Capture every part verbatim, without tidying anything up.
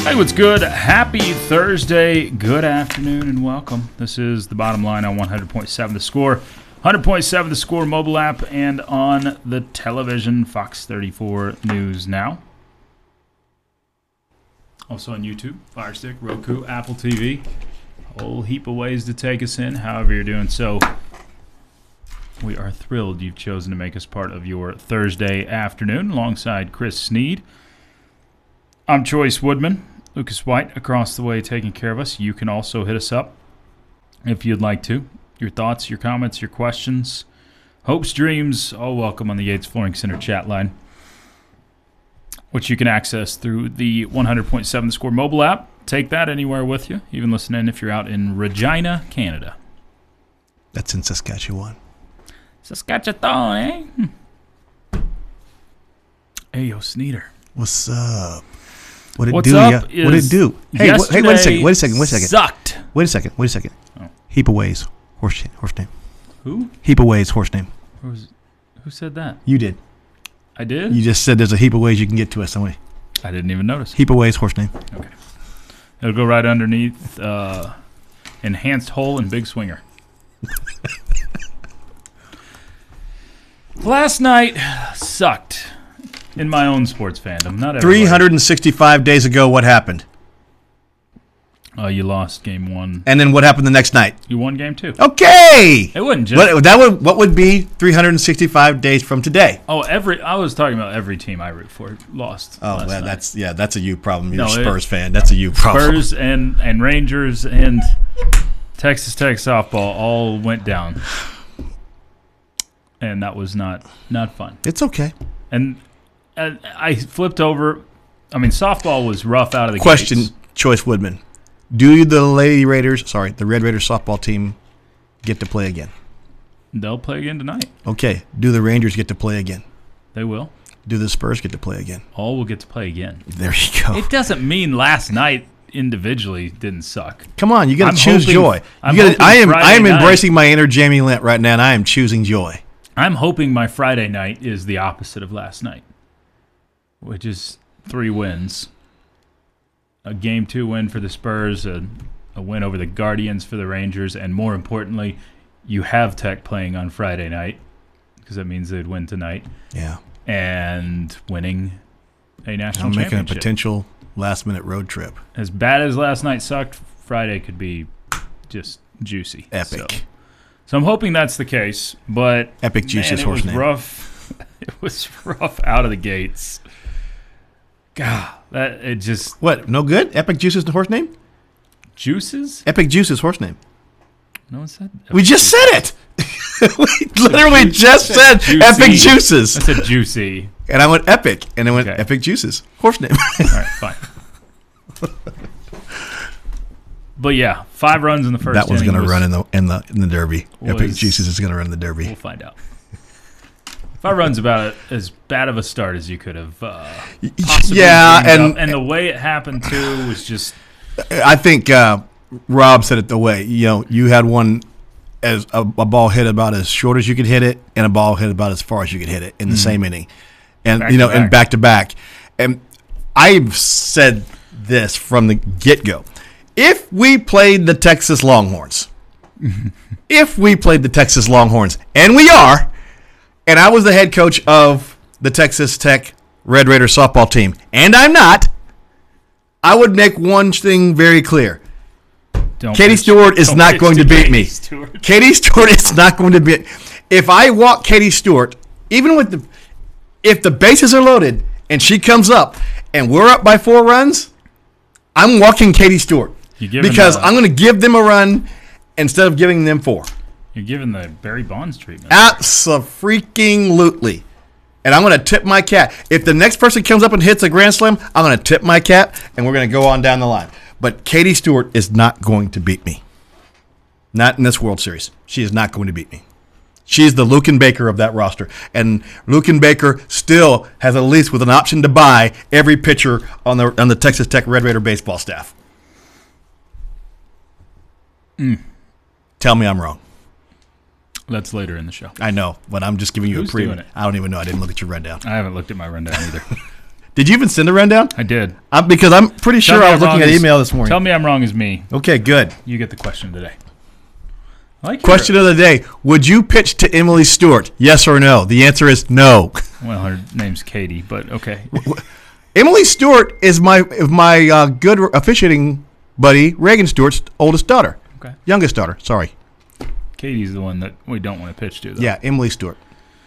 Hey, what's good? Happy Thursday, good afternoon, and welcome. This is The Bottom Line on one hundred point seven The Score, one hundred point seven The Score mobile app, and on the television, Fox thirty-four News Now. Also on YouTube, Fire Stick, Roku, Apple T V. A whole heap of ways to take us in, however you're doing so. We are thrilled you've chosen to make us part of your Thursday afternoon alongside Chris Sneed. I'm Choice Woodman. Lucas White across the way taking care of us. You can also hit us up if you'd like to. Your thoughts, your comments, your questions, hopes, dreams, all welcome on the Yates Flooring Center chat line, which you can access through the one hundred point seven The Score mobile app. Take that anywhere with you. Even listen in if you're out in Regina, Canada. That's in Saskatchewan. Saskatchewan, eh? Hmm. Hey, yo, Sneeder. What's up? What it What's do? up Yeah? What it do? Hey, wh- hey, wait a second. Wait a second. Wait a second. Sucked. Wait a second. Wait a second. Oh. Heap of ways. Horse horse name. Who? Heap of ways. Horse name. Who, was, who said that? You did. I did? You just said there's a heap of ways you can get to us. Somebody. I didn't even notice. Heap of ways. Horse name. Okay. It'll go right underneath uh, Enhanced Hole and Big Swinger. Last night sucked in my own sports fandom. Not everybody. three hundred sixty-five days ago, what happened? Uh, you lost game one. And then what happened the next night? You won game two. Okay. It wouldn't just. What, that would, what would be three hundred sixty-five days from today? Oh, every. I was talking about every team I root for lost. Oh, last well, night. that's yeah, that's a you problem. You're No, a Spurs it, fan. That's a you problem. Spurs and, and Rangers and Texas Tech softball all went down. And that was not, not fun. It's okay. And, and I flipped over. I mean, softball was rough out of the Question, gates. Choice Woodman. Do the Lady Raiders, sorry, the Red Raiders softball team get to play again? They'll play again tonight. Okay. Do the Rangers get to play again? They will. Do the Spurs get to play again? All will get to play again. There you go. It doesn't mean last night individually didn't suck. Come on, you got I'm to choose hoping- joy. I'm You gotta, hoping I am Friday I am night- embracing my inner Jamie Lent right now, and I am choosing joy. I'm hoping my Friday night is the opposite of last night, which is three wins. A game two win for the Spurs, a, a win over the Guardians for the Rangers, and more importantly, you have Tech playing on Friday night, because that means they'd win tonight. Yeah. And winning a national I'm making a championship. potential last-minute road trip. As bad as last night sucked, Friday could be just juicy. Epic. So, so I'm hoping that's the case, but Epic Juice's man, it horse was name. rough. It was rough out of the gates. God, that it just What? No good? Epic Juice's the horse name? juices. Epic Juice's horse name. No one said. We just said it. We literally Ju- just said juicy. Epic Juices. I said juicy. And I went Epic, and I went Okay. Epic Juices. Horse name. All right, fine. But yeah, five runs in the first. That one's inning going to was- run in the in the in the Derby. Epic was- Juices is going to run in the Derby. We'll find out. Five runs about as bad of a start as you could have. Uh, possibly Yeah, dreamed and up. and the way it happened too was just. I think uh, Rob said it the way, you know, you had one as a, a ball hit about as short as you could hit it, and a ball hit about as far as you could hit it in the same inning, and Back you know, to and back. back to back. And I've said this from the get go: if we played the Texas Longhorns, if we played the Texas Longhorns, and we are, and I was the head coach of the Texas Tech Red Raider softball team, and I'm not, I would make one thing very clear. Don't Katie pitch- Stewart is don't not pitch going to beat Katie me. Stewart. Katie Stewart is not going to beat. If I walk Katie Stewart, even with the, if the bases are loaded and she comes up and we're up by four runs, I'm walking Katie Stewart You're giving because the- I'm going to give them a run instead of giving them four. You're giving the Barry Bonds treatment. Abso-freaking-lutely. And I'm going to tip my cap. If the next person comes up and hits a grand slam, I'm going to tip my cap, and we're going to go on down the line. But Katie Stewart is not going to beat me. Not in this World Series. She is not going to beat me. She's the Luken Baker of that roster. And Luken Baker still has a lease with an option to buy every pitcher on the on the Texas Tech Red Raider baseball staff. Mm. Tell me I'm wrong. That's later in the show. I know, but I'm just giving you Who's a preview. doing it? I don't even know. I didn't look at your rundown. I haven't looked at my rundown either. Did you even send the rundown? I did. I'm, because I'm pretty Tell sure me I I'm was looking wrong at is- email this morning. Tell me I'm wrong is me. Okay, good. You get the question today. I like your- Question of the day. Would you pitch to Emily Stewart? Yes or no? The answer is no. Well, her name's Katie, but okay. Emily Stewart is my my uh, good officiating buddy, Reagan Stewart's oldest daughter. Okay. Youngest daughter, sorry. Katie's the one that we don't want to pitch to, though. Yeah, Emily Stewart.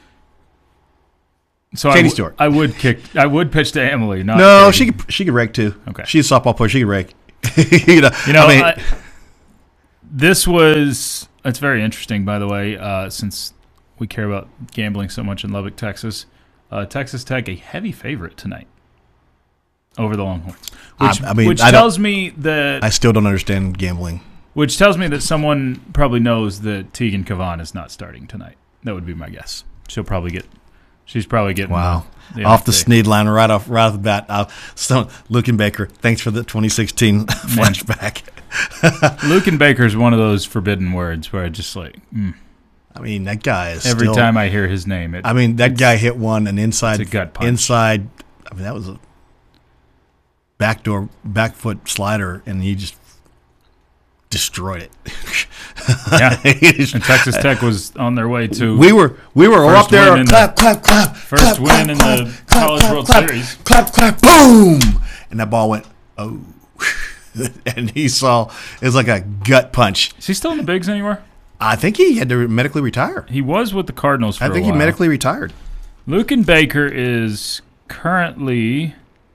So Katie I w- Stewart. I would kick. I would pitch to Emily. Not No, Katie. she could, she could rake too. Okay. She's a softball player. She could rake. you know, You know, I mean, I- this was. It's very interesting, by the way, uh, since we care about gambling so much in Lubbock, Texas. Uh, Texas Tech a heavy favorite tonight over the Longhorns, which, I- I mean, which I don't- tells me that I still don't understand gambling. which tells me that someone probably knows that Tegan Kavan is not starting tonight. That would be my guess. She'll probably get. She's probably getting Wow. the, the off the N F L. Snead line, right off, right off the bat. Uh, so, Luke and Baker, thanks for the twenty sixteen flashback. Luke and Baker is one of those forbidden words where I just like mm. I mean, that guy is every still, time I hear his name. It, I mean, that guy hit one an inside, it's a gut punch. inside. I mean, that was a backdoor, back foot slider, and he just destroyed it. yeah. He just- And Texas Tech was on their way to we were, we were all First up there. win in Clap, clap, clap. first clap, win clap, in clap, the clap, College clap, World clap, Series. Clap, clap, boom, and that ball went. Oh, and he saw it was like a gut punch. Is he still in the bigs anymore? I think he had to medically retire. He was with the Cardinals for I think a he while. medically retired. Luke and Baker is currently.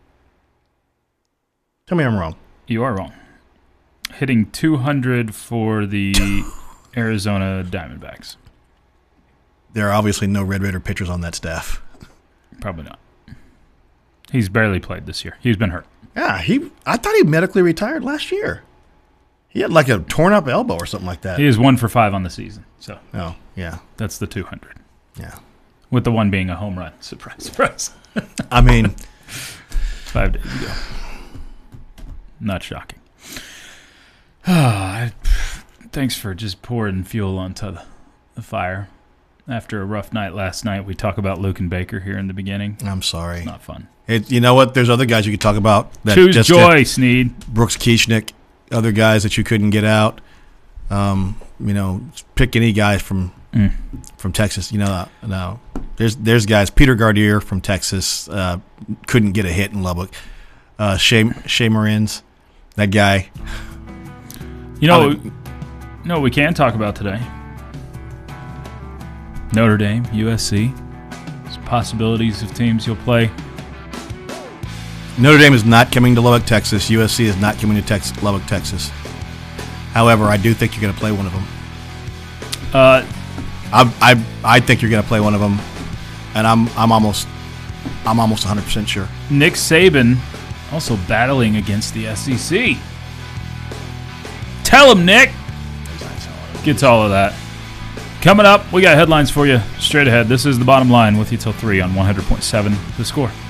Tell me I'm wrong. You are wrong. Hitting two hundred for the Arizona Diamondbacks. There are obviously no Red Raider pitchers on that staff. Probably not. He's barely played this year. He's been hurt. Yeah, he. I thought he medically retired last year. He had like a torn up elbow or something like that. He is one for five on the season. So Oh, yeah, that's the two hundred. yeah. With the one being a home run. Surprise, surprise. I mean, Five days ago. Not shocking. Ah, thanks for just pouring fuel onto the, the fire. After a rough night last night, we talk about Luke and Baker here in the beginning. I'm sorry. Not fun. It, you know what? There's other guys you could talk about. That Choose just joy, did- Sneed. Brooks Kieschnick, other guys that you couldn't get out. Um, you know, pick any guy from Mm. from Texas. You know, no. There's there's guys. Peter Gardier from Texas uh, couldn't get a hit in Lubbock. Uh, Shea Shea Marins, that guy. You know, Other- no, we can talk about today. Notre Dame, U S C. There's possibilities of teams you'll play. Notre Dame is not coming to Lubbock, Texas. U S C is not coming to Tex- Lubbock, Texas. However, I do think you're going to play one of them. Uh, I I I think you're going to play one of them, and I'm I'm almost I'm almost one hundred percent sure. Nick Saban also battling against the S E C. Tell him, Nick. Gets all of that. Coming up, we got headlines for you straight ahead. This is The Bottom Line with you till three on one hundred point seven The Score.